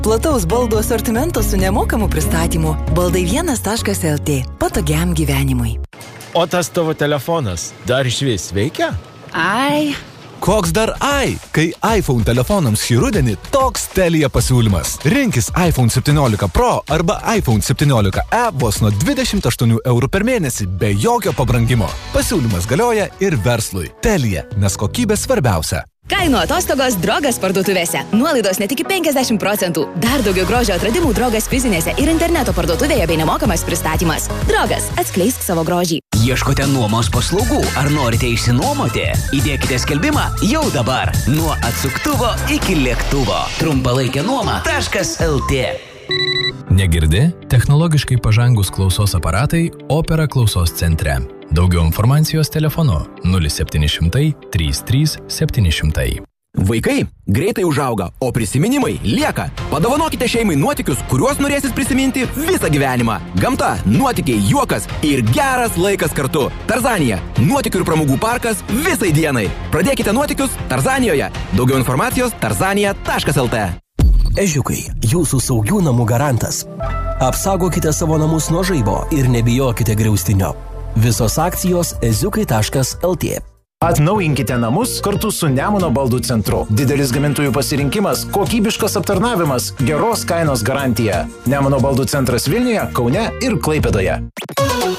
Plataus baldų asortimento su nemokamu pristatymu. Baldai1.lt. Patogiam gyvenimui. O tas tavo telefonas dar išvis veikia? Ai. Koks dar ai? Kai iPhone telefonams šį rudenį toks Telia pasiūlymas. Rinkis iPhone 17 Pro arba iPhone 17e vos nuo 28 eurų per mėnesį be jokio pabrangimo. Pasiūlymas galioja ir verslui. Telia, nes kokybė svarbiausia. Kainų atostogos Drogas parduotuvėse. Nuolaidos net iki 50%. Dar daugiau grožio atradimų Drogas fizinėse ir interneto parduotuvėje bei nemokamas pristatymas. Drogas, atskleisk savo grožį. Ieškote nuomos paslaugų ar norite išsinuomoti? Įdėkite skelbimą jau dabar. Nuo atsuktuvo iki lėktuvo. Trumpalaikė nuoma.lt. Negirdi? Technologiškai pažangus klausos aparatai Opera klausos centre. Daugiau informacijos telefonu 0700 33 700. Vaikai greitai užauga, o prisiminimai lieka. Padovanokite šeimai nuotykius, kuriuos norėsis prisiminti visą gyvenimą. Gamta, nuotykiai, juokas ir geras laikas kartu. Tarzanija – nuotykių ir pramogų parkas visai dienai. Pradėkite nuotykius Tarzanijoje. Daugiau informacijos tarzanija.lt. Ežiukai, jūsų saugių namų garantas. Apsaugokite savo namus nuo žaibo ir nebijokite griaustinio. Visos akcijos eziukai.lt. Atnaujinkite namus kartu su Nemuno baldų centru. Didelis gamintojų pasirinkimas, kokybiškas aptarnavimas, geros kainos garantija. Nemuno baldų centras Vilniuje, Kaune ir Klaipėdoje.